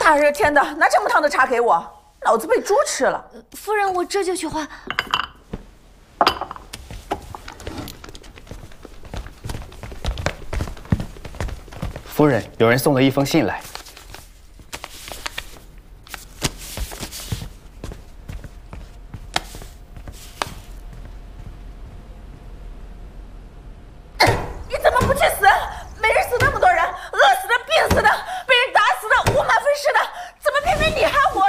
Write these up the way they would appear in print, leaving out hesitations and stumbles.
大热天的，拿这么烫的茶给我，老子被猪吃了。 夫人，我这就去换。 夫人，有人送了一封信来。 你怎么不去死？每日死那么多人，饿死的、病死的、被人打死的、五马分尸的，怎么偏偏你还活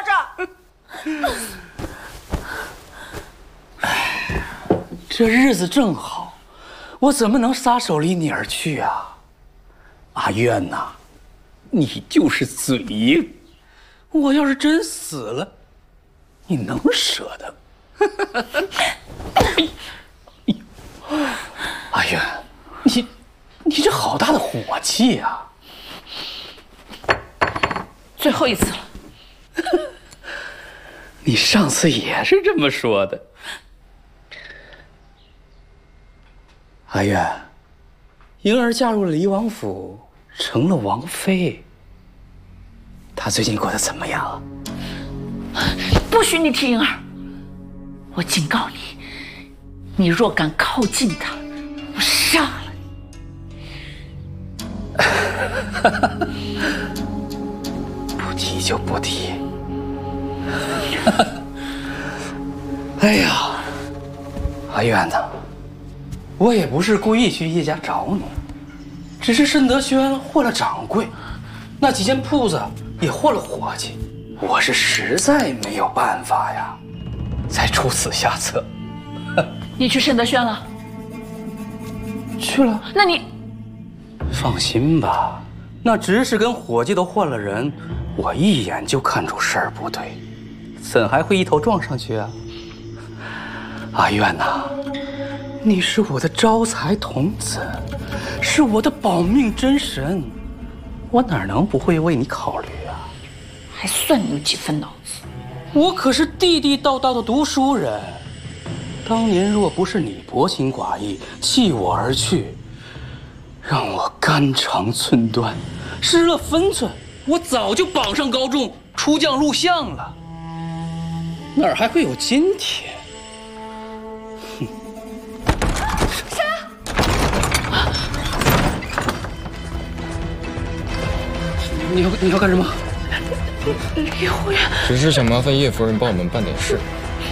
着？ 这日子正好，我怎么能撒手离你而去啊？阿苑呐，你就是嘴硬。我要是真死了，你能舍得？阿苑，你这好大的火气呀！ 最后一次了。 你上次也是这么说的。阿苑，莹儿嫁入了黎王府，成了王妃。她最近过得怎么样啊？ 不许你提莹儿！我警告你，你若敢靠近她，我杀了你！不提就不提。哎呀，阿苑呐，我也不是故意去叶家找你，只是盛德轩换了掌柜，那几间铺子也换了伙计，我是实在没有办法呀，才出此下策。 你去盛德轩了？ 去了。 那你放心吧，那执事跟伙计都换了人，我一眼就看出事儿不对，怎还会一头撞上去啊？阿苑呐，你是我的招财童子，是我的保命真神，我哪能不会为你考虑啊？ 还算你有几分脑子？ 我可是地地道道的读书人，当年若不是你薄情寡义，弃我而去，让我肝肠寸断，失了分寸，我早就榜上高中，出将入相了，哪儿还会有今天？哼！ 谁？ 你要干什么？ 李护院， 只是想麻烦叶夫人帮我们办点事。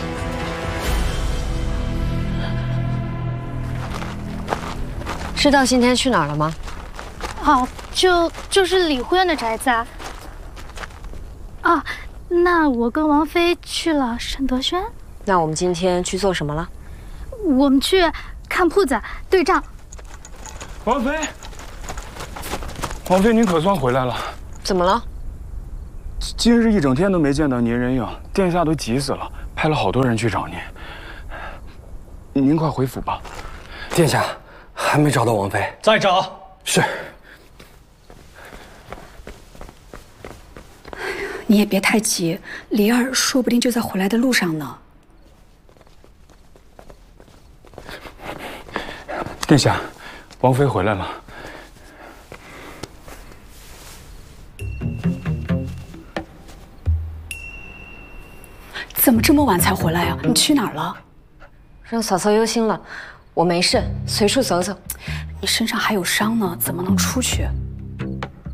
知道今天去哪儿了吗？ 哦，就是李护院的宅子啊。啊，那我跟王妃去了盛德轩。 那我们今天去做什么了？ 我们去看铺子对账。 王妃，王妃，您可算回来了。 怎么了？ 今日一整天都没见到您人影，殿下都急死了，派了好多人去找您。您快回府吧。 殿下还没找到王妃， 再找。 是。 你也别太急，黎儿说不定就在回来的路上呢。 殿下，王妃回来了。 怎么这么晚才回来呀？你去哪儿了？ 让嫂嫂忧心了，我没事，随处走走。 你身上还有伤呢，怎么能出去？